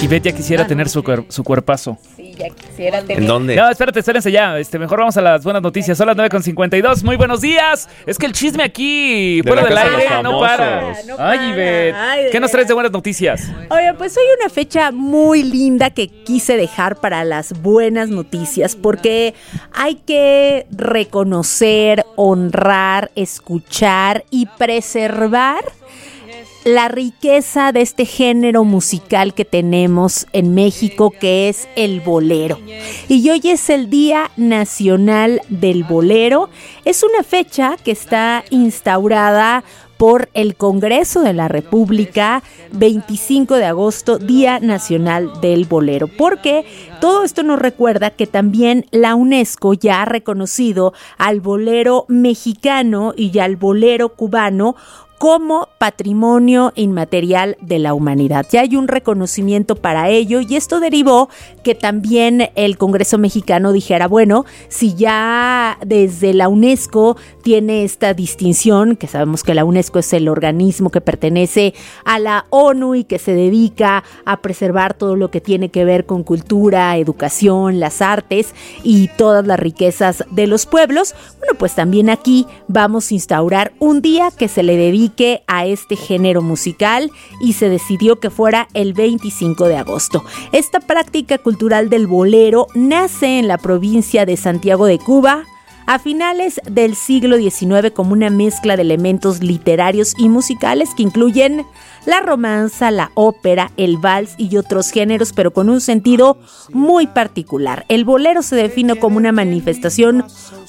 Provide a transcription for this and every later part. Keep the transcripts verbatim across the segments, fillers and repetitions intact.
Y Beth ya quisiera ah, tener no, su, cuer- su cuerpazo. Sí, ya quisiera tener. ¿En dónde? No, espérate, espérense ya. Este, mejor vamos a las buenas noticias. Son las nueve con cincuenta y dos. Muy buenos días. Es que el chisme aquí, de fuera del aire, de no para. no Ay, para. Beth. Ay, ¿Qué nos traes de buenas noticias? Oye, pues hoy una fecha muy linda que quise dejar para las buenas noticias, porque hay que reconocer, honrar, escuchar y preservar la riqueza de este género musical que tenemos en México, que es el bolero. Y hoy es el Día Nacional del Bolero. Es una fecha que está instaurada por el Congreso de la República, veinticinco de agosto, Día Nacional del Bolero, porque todo esto nos recuerda que también la UNESCO ya ha reconocido al bolero mexicano y al bolero cubano como patrimonio inmaterial de la humanidad. Ya hay un reconocimiento para ello y esto derivó que también el Congreso mexicano dijera, bueno, si ya desde la UNESCO tiene esta distinción, que sabemos que la UNESCO es el organismo que pertenece a la ONU y que se dedica a preservar todo lo que tiene que ver con cultura, educación, las artes y todas las riquezas de los pueblos, bueno, pues también aquí vamos a instaurar un día que se le dedique a este género musical y se decidió que fuera el veinticinco de agosto. Esta práctica cultural del bolero nace en la provincia de Santiago de Cuba a finales del siglo diecinueve como una mezcla de elementos literarios y musicales que incluyen la romanza, la ópera, el vals y otros géneros, pero con un sentido muy particular. El bolero se define como una manifestación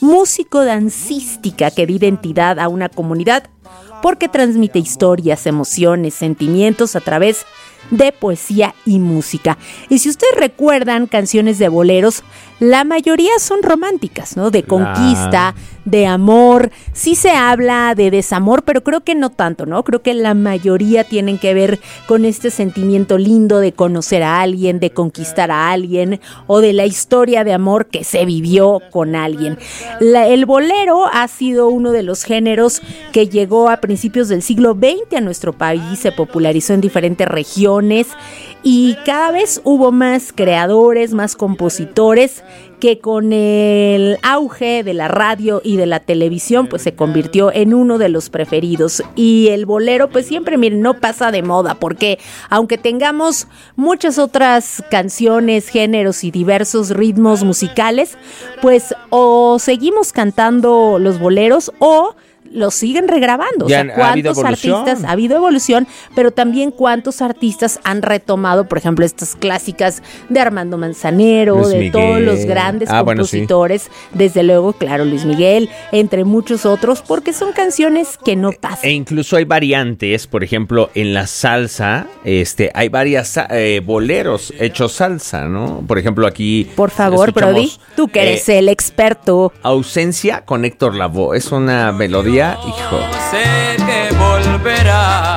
músico-dancística que da identidad a una comunidad porque transmite historias, emociones, sentimientos a través de poesía y música. Y si ustedes recuerdan canciones de boleros, la mayoría son románticas, ¿no? De conquista, de amor. Sí se habla de desamor, pero creo que no tanto, ¿no? Creo que la mayoría tienen que ver con este sentimiento lindo de conocer a alguien, de conquistar a alguien o de la historia de amor que se vivió con alguien. La, el bolero ha sido uno de los géneros que llegó a principios del siglo veinte a nuestro país, se popularizó en diferentes regiones y cada vez hubo más creadores, más compositores, que con el auge de la radio y de la televisión pues se convirtió en uno de los preferidos. Y el bolero pues siempre, miren, no pasa de moda, porque aunque tengamos muchas otras canciones, géneros y diversos ritmos musicales, pues o seguimos cantando los boleros o los siguen regrabando. Ya, o sea, cuántos artistas, ha habido evolución, pero también cuántos artistas han retomado, por ejemplo, estas clásicas de Armando Manzanero, Luis de Miguel. Todos los grandes ah, compositores, bueno, sí. Desde luego, claro, Luis Miguel, entre muchos otros, porque son canciones que no pasan. E incluso hay variantes, por ejemplo, en la salsa, este, hay varias eh, boleros hechos salsa, ¿no? Por ejemplo, aquí Por favor, Brody, tú que eres eh, el experto. Ausencia con Héctor Lavoe, es una melodía. Hijo. Sé que volverá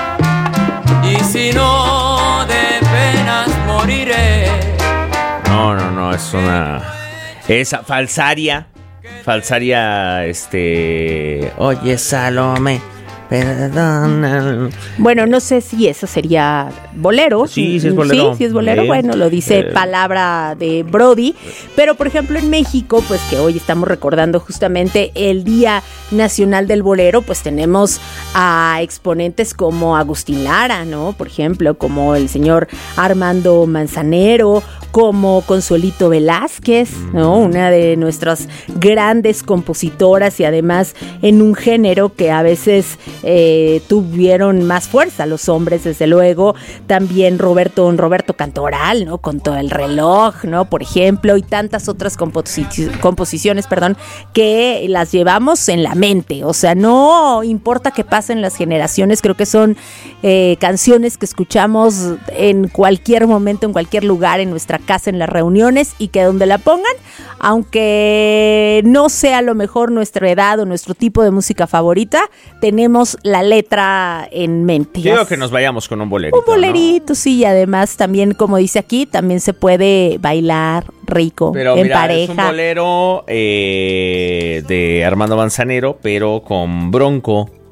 y si no de penas moriré. No, no, no, es una esa falsaria, falsaria, este, oye Salome, perdona. Bueno, no sé si eso sería bolero. Sí, sí es bolero. Sí, sí es bolero. Eh, bueno, lo dice eh. palabra de Brody. Pero, por ejemplo, en México, pues que hoy estamos recordando justamente el Día Nacional del Bolero, pues tenemos a exponentes como Agustín Lara, ¿no? Por ejemplo, como el señor Armando Manzanero, como Consuelito Velázquez, ¿no? Una de nuestras grandes compositoras y además en un género que a veces eh, tuvieron más fuerza los hombres, desde luego. También Roberto, Roberto Cantoral, ¿no? Con Todo el Reloj, ¿no? Por ejemplo, y tantas otras composi- composiciones, perdón, que las llevamos en la mente. O sea, no importa que pasen las generaciones, creo que son eh, canciones que escuchamos en cualquier momento, en cualquier lugar, en nuestra casa, en las reuniones, y que donde la pongan, aunque no sea a lo mejor nuestra edad o nuestro tipo de música favorita, tenemos la letra en mente. Quiero que nos vayamos con un bolerito. Un bolerito, ¿no? Sí, y además también, como dice aquí, también se puede bailar rico, pero en mira, pareja. Es un bolero eh, de Armando Manzanero, pero con Bronco.